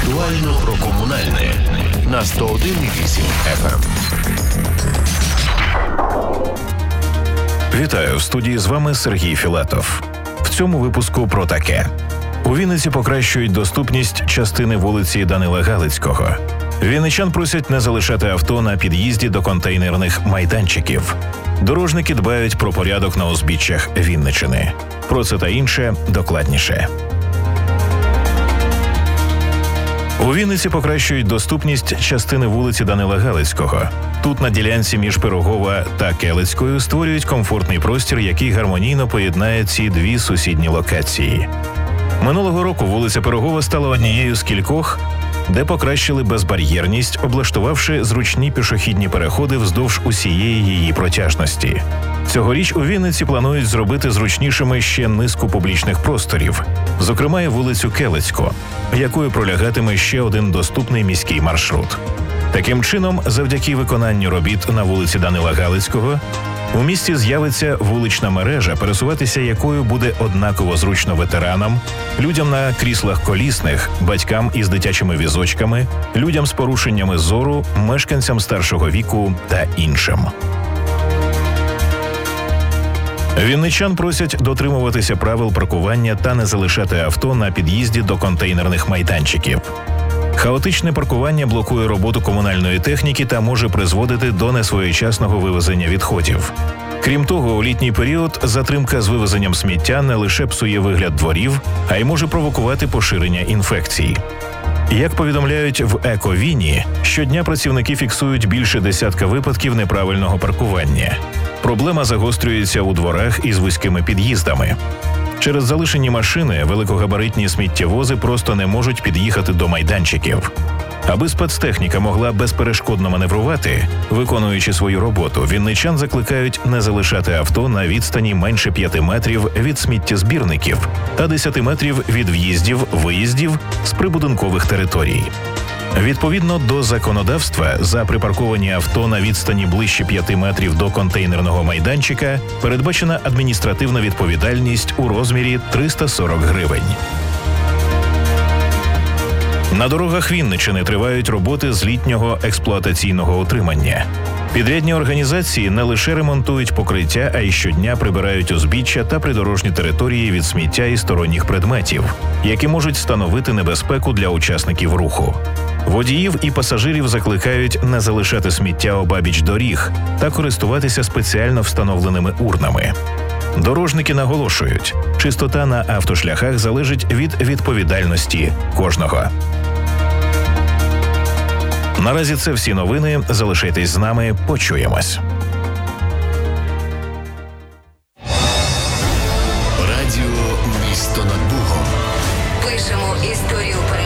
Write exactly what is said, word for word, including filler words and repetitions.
Актуально про комунальне на сто один і вісім еф ем. Вітаю, в студії з вами Сергій Філатов. В цьому випуску про таке. У Вінниці покращують доступність частини вулиці Данила Галицького. Вінничан просять не залишати авто на під'їзді до контейнерних майданчиків. Дорожники дбають про порядок на узбіччях Вінничини. Про це та інше докладніше. У Вінниці покращують доступність частини вулиці Данила Галицького. Тут на ділянці між Пирогова та Келицькою створюють комфортний простір, який гармонійно поєднає ці дві сусідні локації. Минулого року вулиця Пирогова стала однією з кількох, де покращили безбар'єрність, облаштувавши зручні пішохідні переходи вздовж усієї її протяжності. Цьогоріч у Вінниці планують зробити зручнішими ще низку публічних просторів, зокрема і вулицю Келицьку, якою пролягатиме ще один доступний міський маршрут. Таким чином, завдяки виконанню робіт на вулиці Данила Галицького, у місті з'явиться вулична мережа, пересуватися якою буде однаково зручно ветеранам, людям на кріслах колісних, батькам із дитячими візочками, людям з порушеннями зору, мешканцям старшого віку та іншим. Вінничан просять дотримуватися правил паркування та не залишати авто на під'їзді до контейнерних майданчиків. Хаотичне паркування блокує роботу комунальної техніки та може призводити до несвоєчасного вивезення відходів. Крім того, у літній період затримка з вивезенням сміття не лише псує вигляд дворів, а й може провокувати поширення інфекцій. Як повідомляють в Еко-Віні, щодня працівники фіксують більше десятка випадків неправильного паркування. Проблема загострюється у дворах із вузькими під'їздами. Через залишені машини великогабаритні сміттєвози просто не можуть під'їхати до майданчиків. Аби спецтехніка могла безперешкодно маневрувати, виконуючи свою роботу, вінничан закликають не залишати авто на відстані менше п'яти метрів від сміттєзбірників та десяти метрів від в'їздів-виїздів з прибудинкових територій. Відповідно до законодавства, за припарковані авто на відстані ближче п'яти метрів до контейнерного майданчика передбачена адміністративна відповідальність у розмірі триста сорок гривень. На дорогах Вінничини тривають роботи з літнього експлуатаційного утримання. Підрядні організації не лише ремонтують покриття, а й щодня прибирають узбіччя та придорожні території від сміття і сторонніх предметів, які можуть становити небезпеку для учасників руху. Водіїв і пасажирів закликають не залишати сміття обабіч доріг та користуватися спеціально встановленими урнами. Дорожники наголошують, чистота на автошляхах залежить від відповідальності кожного. Наразі це всі новини. Залишайтесь з нами, почуємось. Радіо «Місто над Богом». Пишемо історію перемоги.